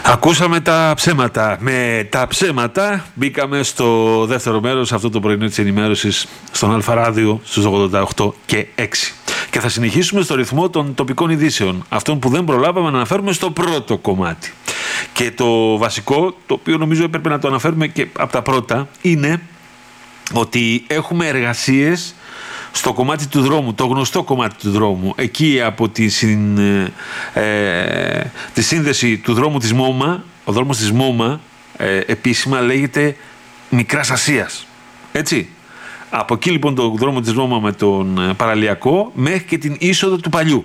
Ακούσαμε τα ψέματα. Με τα ψέματα μπήκαμε στο δεύτερο μέρος αυτό το πρωινό της ενημέρωσης στον Αλφα Ράδιο στους 88 και 6. Και θα συνεχίσουμε στο ρυθμό των τοπικών ειδήσεων, αυτών που δεν προλάβαμε να αναφέρουμε στο πρώτο κομμάτι. Και το βασικό, το οποίο νομίζω έπρεπε να το αναφέρουμε και από τα πρώτα, είναι ότι έχουμε εργασίες στο κομμάτι του δρόμου, το γνωστό κομμάτι του δρόμου, εκεί από τη σύνδεση του δρόμου της ΜΟΜΑ, ο δρόμος της ΜΟΜΑ επίσημα λέγεται Μικράς Ασίας, έτσι. Από εκεί λοιπόν το δρόμο της ΜΟΜΑ με τον παραλιακό μέχρι και την είσοδο του Παλιού.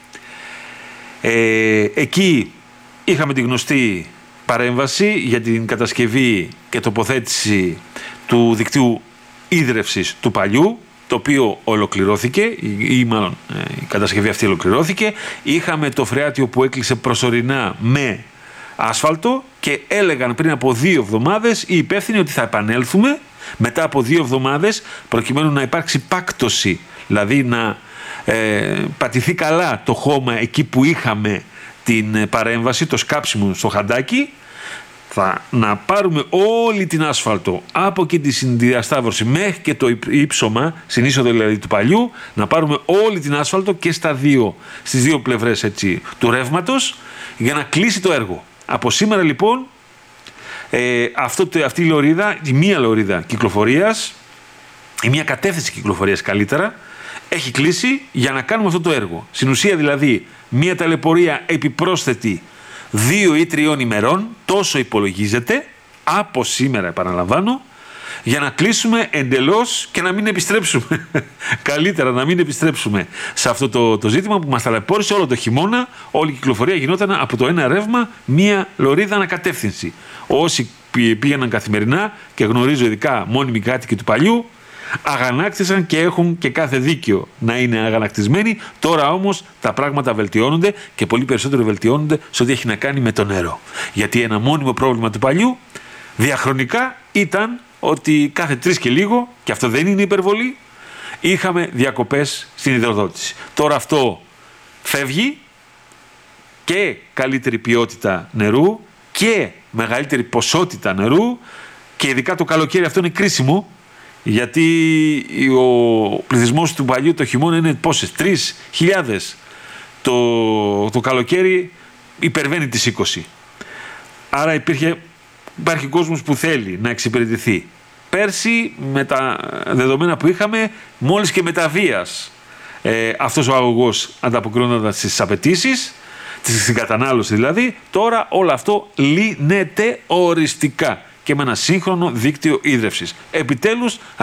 Εκεί είχαμε τη γνωστή παρέμβαση για την κατασκευή και τοποθέτηση του δικτύου ίδρευσης του Παλιού, το οποίο ολοκληρώθηκε, ή μάλλον η κατασκευή αυτή ολοκληρώθηκε. Είχαμε το φρεάτιο που έκλεισε προσωρινά με άσφαλτο και έλεγαν πριν από 2 εβδομάδες οι υπεύθυνοι ότι θα επανέλθουμε μετά από 2 εβδομάδες προκειμένου να υπάρξει πάκτωση, δηλαδή να πατηθεί καλά το χώμα εκεί που είχαμε την παρέμβαση, το σκάψιμο στο χαντάκι. Να πάρουμε όλη την άσφαλτο από εκεί τη συνδιασταύρωση μέχρι και το ύψωμα, στην είσοδο δηλαδή του Παλιού, να πάρουμε όλη την άσφαλτο και στις δύο πλευρές έτσι, του ρεύματος, για να κλείσει το έργο. Από σήμερα λοιπόν αυτή η λωρίδα, η μία λωρίδα κυκλοφορίας, η μία κατεύθυνση κυκλοφορίας καλύτερα, έχει κλείσει για να κάνουμε αυτό το έργο. Στην ουσία δηλαδή μία ταλαιπωρία επιπρόσθετη 2 ή 3 ημερών, τόσο υπολογίζεται, από σήμερα επαναλαμβάνω, για να κλείσουμε εντελώς και να μην επιστρέψουμε. Καλύτερα να μην επιστρέψουμε σε αυτό το ζήτημα που μας ταλαιπώρησε όλο το χειμώνα. Όλη η κυκλοφορία γινόταν από το ένα ρεύμα, μία λωρίδα ανακατεύθυνση. Όσοι πήγαιναν καθημερινά, και γνωρίζω ειδικά μόνιμοι κάτοικοι του Παλιού, αγανάκτησαν και έχουν και κάθε δίκιο να είναι αγανακτισμένοι. Τώρα όμως τα πράγματα βελτιώνονται και πολύ περισσότερο βελτιώνονται σε ό,τι έχει να κάνει με το νερό. Γιατί ένα μόνιμο πρόβλημα του Παλιού διαχρονικά ήταν ότι κάθε 3 και λίγο, και αυτό δεν είναι υπερβολή, είχαμε διακοπές στην υδροδότηση. Τώρα αυτό φεύγει, και καλύτερη ποιότητα νερού και μεγαλύτερη ποσότητα νερού, και ειδικά το καλοκαίρι αυτό είναι κρίσιμο. Γιατί ο πληθυσμός του Παλιού το χειμώνα είναι πόσες, 3.000. Το καλοκαίρι υπερβαίνει τις 20. Άρα υπάρχει κόσμος που θέλει να εξυπηρετηθεί. Πέρσι με τα δεδομένα που είχαμε, μόλις και με τα βίας αυτός ο αγωγός ανταποκρίνονταν στις απαιτήσεις, στην κατανάλωση δηλαδή. Τώρα όλο αυτό λύνεται οριστικά και με ένα σύγχρονο δίκτυο ίδρευσης. Επιτέλους